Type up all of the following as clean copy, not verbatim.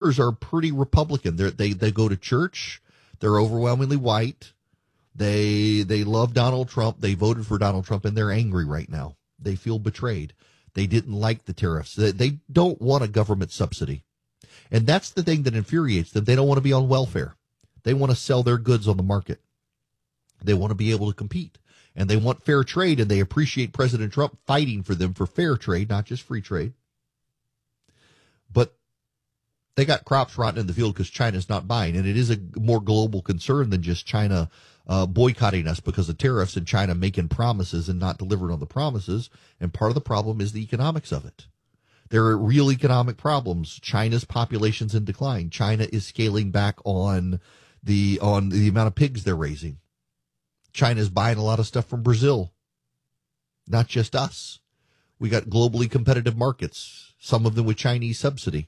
voters are pretty Republican. They go to church. They're overwhelmingly white. They love Donald Trump. They voted for Donald Trump, and they're angry right now. They feel betrayed. They didn't like the tariffs. They don't want a government subsidy. And that's the thing that infuriates them. They don't want to be on welfare. They want to sell their goods on the market. They want to be able to compete. And they want fair trade, and they appreciate President Trump fighting for them for fair trade, not just free trade. But they got crops rotting in the field because China's not buying. And it is a more global concern than just China boycotting us because of tariffs and China making promises and not delivering on the promises. And part of the problem is the economics of it. There are real economic problems. China's population's in decline. China is scaling back on the amount of pigs they're raising. China is buying a lot of stuff from Brazil, not just us. We got globally competitive markets, some of them with Chinese subsidy.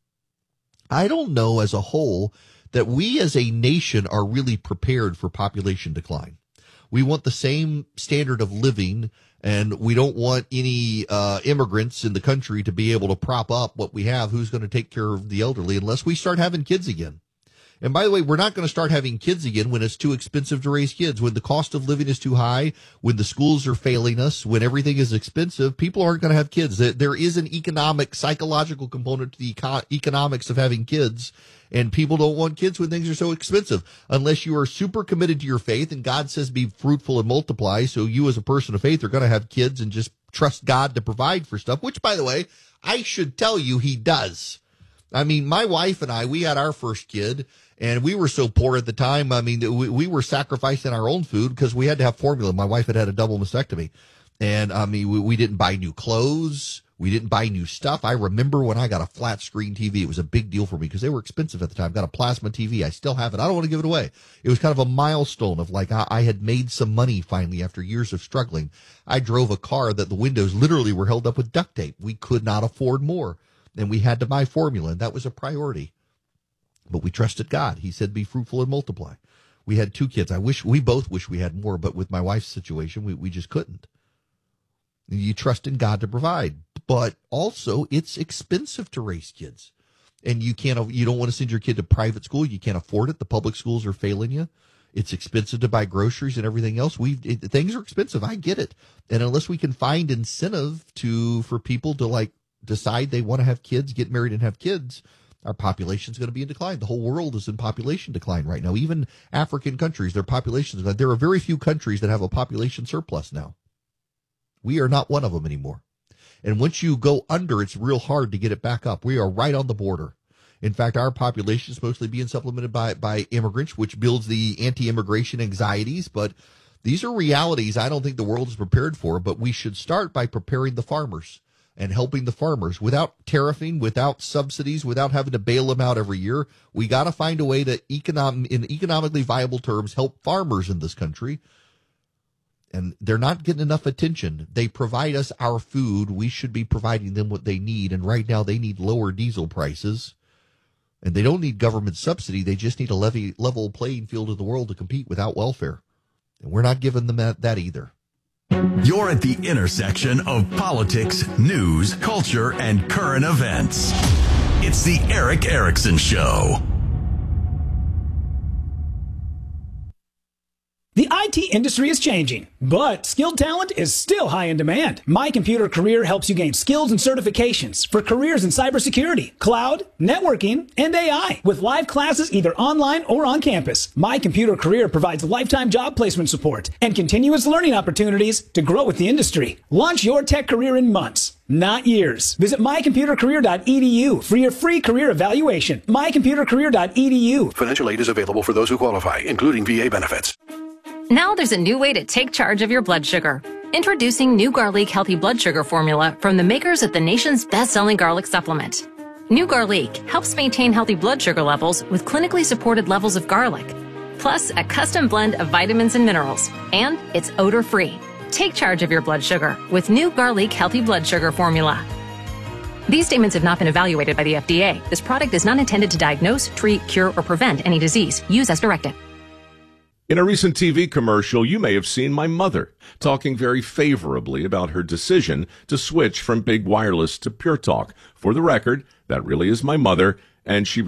I don't know as a whole that we as a nation are really prepared for population decline. We want the same standard of living, and we don't want any immigrants in the country to be able to prop up what we have. Who's going to take care of the elderly unless we start having kids again? And by the way, we're not going to start having kids again when it's too expensive to raise kids, when the cost of living is too high, when the schools are failing us, when everything is expensive. People aren't going to have kids. There is an economic, psychological component to the economics of having kids, and people don't want kids when things are so expensive unless you are super committed to your faith and God says be fruitful and multiply. So you as a person of faith are going to have kids and just trust God to provide for stuff, which, by the way, I should tell you he does. I mean, my wife and I, we had our first kid, and we were so poor at the time. I mean, we were sacrificing our own food because we had to have formula. My wife had a double mastectomy. And I mean, we didn't buy new clothes. We didn't buy new stuff. I remember when I got a flat screen TV, it was a big deal for me because they were expensive at the time. Got a plasma TV. I still have it. I don't want to give it away. It was kind of a milestone of like, I had made some money finally after years of struggling. I drove a car that the windows literally were held up with duct tape. We could not afford more. And we had to buy formula, and that was a priority. But we trusted God. He said, be fruitful and multiply. We had 2 kids. We both wish we had more, but with my wife's situation, we just couldn't. You trust in God to provide. But also, it's expensive to raise kids. And you don't want to send your kid to private school. You can't afford it. The public schools are failing you. It's expensive to buy groceries and everything else. Things are expensive. I get it. And unless we can find incentive for people to like decide they want to have kids, get married and have kids, our population is going to be in decline. The whole world is in population decline right now. Even African countries, their populations, there are very few countries that have a population surplus now. We are not one of them anymore. And once you go under, it's real hard to get it back up. We are right on the border. In fact, our population is mostly being supplemented by immigrants, which builds the anti-immigration anxieties. But these are realities I don't think the world is prepared for. But we should start by preparing the farmers and helping the farmers without tariffing, without subsidies, without having to bail them out every year. We got to find a way to, in economically viable terms, help farmers in this country. And they're not getting enough attention. They provide us our food. We should be providing them what they need. And right now they need lower diesel prices. And they don't need government subsidy. They just need a level playing field in the world to compete without welfare. And we're not giving them that either. You're at the intersection of politics, news, culture, and current events. It's the Erick Erickson Show. The IT industry is changing, but skilled talent is still high in demand. My Computer Career helps you gain skills and certifications for careers in cybersecurity, cloud, networking, and AI with live classes either online or on campus. My Computer Career provides lifetime job placement support and continuous learning opportunities to grow with the industry. Launch your tech career in months, not years. Visit mycomputercareer.edu for your free career evaluation. mycomputercareer.edu. Financial aid is available for those who qualify, including VA benefits. Now there's a new way to take charge of your blood sugar. Introducing new Garlic Healthy Blood Sugar Formula from the makers of the nation's best-selling garlic supplement. New Garlic helps maintain healthy blood sugar levels with clinically supported levels of garlic, plus a custom blend of vitamins and minerals, and it's odor-free. Take charge of your blood sugar with new Garlic Healthy Blood Sugar Formula. These statements have not been evaluated by the FDA. This product is not intended to diagnose, treat, cure, or prevent any disease. Use as directed. In a recent TV commercial, you may have seen my mother talking very favorably about her decision to switch from big wireless to Pure Talk. For the record, that really is my mother, and she